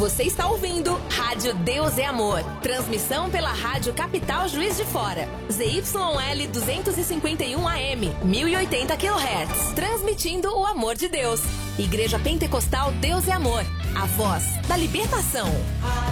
Você está ouvindo Rádio Deus é Amor. Transmissão pela Rádio Capital Juiz de Fora. ZYL 251 AM, 1080 kHz. Transmitindo o amor de Deus. Igreja Pentecostal Deus é Amor. A voz da libertação.